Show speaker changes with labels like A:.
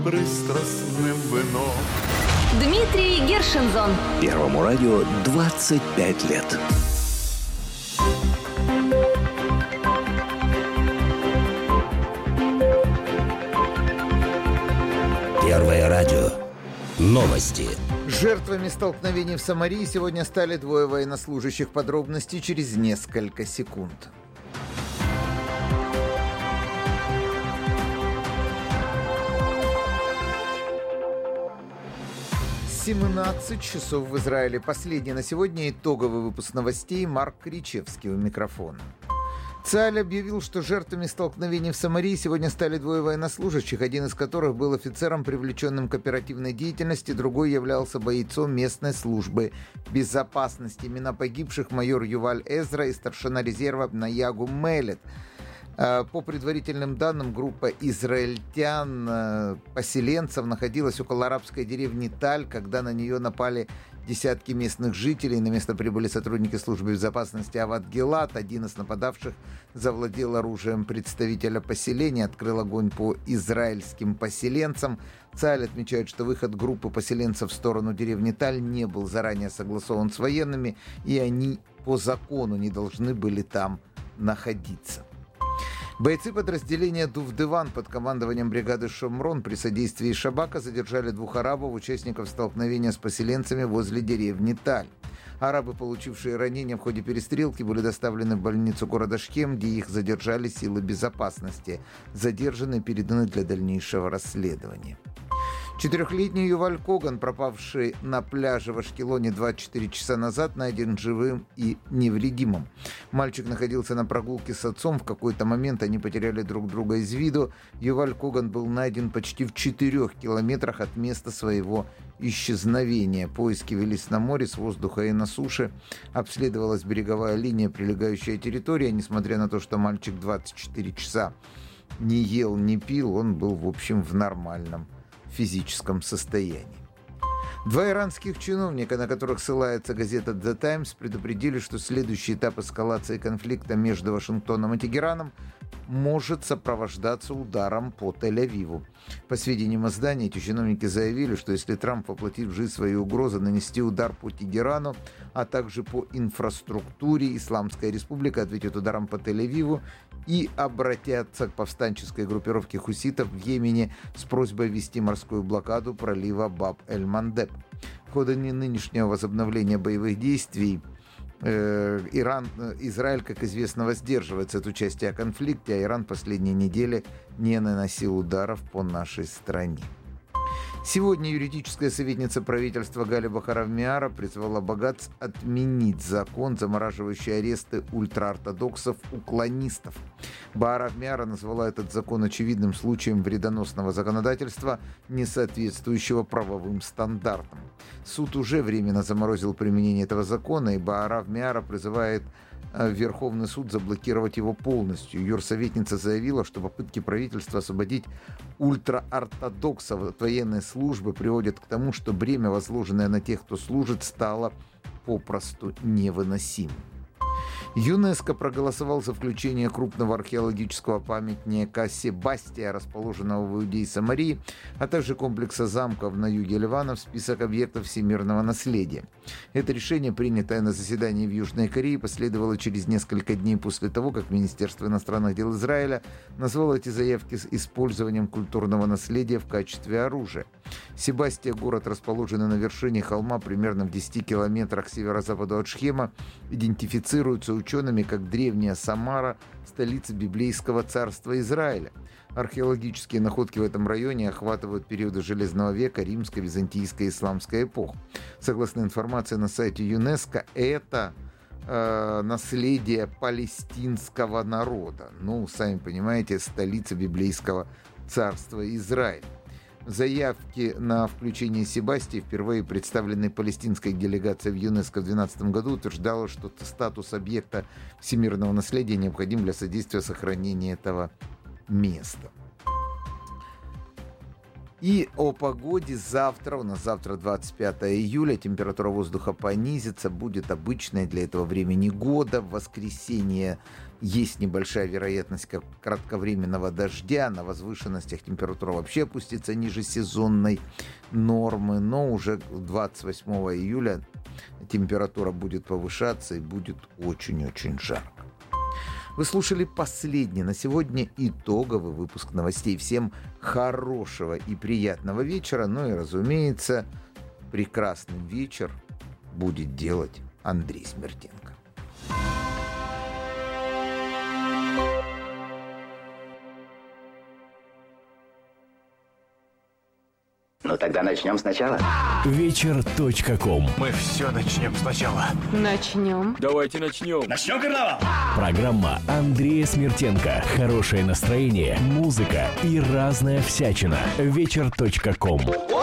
A: пристрасним вином.
B: Дмитрий Гершензон.
C: Первому радио 25 лет. Первое радио. Новости.
D: Жертвами столкновений в Самарии сегодня стали двое военнослужащих. Подробности через несколько секунд. 17 часов в Израиле. Последний на сегодня итоговый выпуск новостей. Марк Кричевский у микрофона. ЦАЛЬ объявил, что жертвами столкновений в Самарии сегодня стали двое военнослужащих, один из которых был офицером, привлеченным к оперативной деятельности, другой являлся бойцом местной службы безопасности. Имена погибших — майор Юваль Эзра и старшина резерва Наягу Мелет. По предварительным данным, группа израильтян, поселенцев, находилась около арабской деревни Таль, когда на нее напали десятки местных жителей. На место прибыли сотрудники службы безопасности Ават Гилат. Один из нападавших завладел оружием представителя поселения, открыл огонь по израильским поселенцам. ЦАЛЬ отмечает, что выход группы поселенцев в сторону деревни Таль не был заранее согласован с военными, и они по закону не должны были там находиться. Бойцы подразделения Дуфдеван под командованием бригады Шомрон при содействии Шабака задержали двух арабов, участников столкновения с поселенцами возле деревни Таль. Арабы, получившие ранения в ходе перестрелки, были доставлены в больницу города Шхем, где их задержали силы безопасности. Задержанные переданы для дальнейшего расследования. 4-летний Юваль Коган, пропавший на пляже в Ашкелоне 24 часа назад, найден живым и невредимым. Мальчик находился на прогулке с отцом. В какой-то момент они потеряли друг друга из виду. Юваль Коган был найден почти в 4 километрах от места своего исчезновения. Поиски велись на море, с воздуха и на суше. Обследовалась береговая линия, прилегающая территория. Несмотря на то, что мальчик 24 часа не ел, не пил, он был, в общем, в нормальном физическом состоянии. Два иранских чиновника, на которых ссылается газета The Times, предупредили, что следующий этап эскалации конфликта между Вашингтоном и Тегераном может сопровождаться ударом по Тель-Авиву. По сведениям издания, эти чиновники заявили, что если Трамп воплотит в жизнь свои угрозы нанести удар по Тегерану, а также по инфраструктуре, Исламская республика ответит ударом по Тель-Авиву и обратятся к повстанческой группировке хуситов в Йемене с просьбой ввести морскую блокаду пролива Баб-эль-Мандеб. В ходе нынешнего возобновления боевых действий Израиль, как известно, воздерживается от участия в конфликте, а Иран последние недели не наносил ударов по нашей стране. Сегодня юридическая советница правительства Галя Бахаров-Миара призвала Багац отменить закон, замораживающий аресты ультраортодоксов-уклонистов. Бахаров-Миара назвала этот закон очевидным случаем вредоносного законодательства, не соответствующего правовым стандартам. Суд уже временно заморозил применение этого закона, и Бахаров-Миара призывает Верховный суд заблокировать его полностью. Юрсоветница заявила, что попытки правительства освободить ультраортодоксов от военной службы приводят к тому, что бремя, возложенное на тех, кто служит, стало попросту невыносимым. ЮНЕСКО проголосовал за включение крупного археологического памятника Себастия, расположенного в Иудее и Самарии, а также комплекса замков на юге Ливана в список объектов всемирного наследия. Это решение, принятое на заседании в Южной Корее, последовало через несколько дней после того, как Министерство иностранных дел Израиля назвало эти заявки с использованием культурного наследия в качестве оружия. Себастия, город, расположенный на вершине холма примерно в 10 километрах к северо-западу от Шхема, идентифицируется учеными как древняя Самара, столица библейского царства Израиля. Археологические находки в этом районе охватывают периоды Железного века, римской, византийской и исламской эпох. Согласно информации на сайте ЮНЕСКО, это наследие палестинского народа. Сами понимаете, столица библейского царства Израиль. Заявки на включение Себастии, впервые представленной палестинской делегацией в ЮНЕСКО в 2012 году, утверждала, что статус объекта всемирного наследия необходим для содействия сохранения этого места. И о погоде завтра. У нас завтра 25 июля. Температура воздуха понизится. Будет обычная для этого времени года. В воскресенье есть небольшая вероятность кратковременного дождя. На возвышенностях температура вообще опустится ниже сезонной нормы. Но уже 28 июля температура будет повышаться и будет очень-очень жарко. Вы слушали последний на сегодня итоговый выпуск новостей. Всем хорошего и приятного вечера. Ну и, разумеется, прекрасный вечер будет делать Андрей Смертенко.
A: Ну тогда начнем сначала.
E: Вечер.ком.
F: Мы все начнем сначала.
B: Начнем.
F: Давайте начнем.
A: Начнем карнавал!
E: Программа Андрея Смертенко. Хорошее настроение, музыка и разная всячина. Вечер.ком.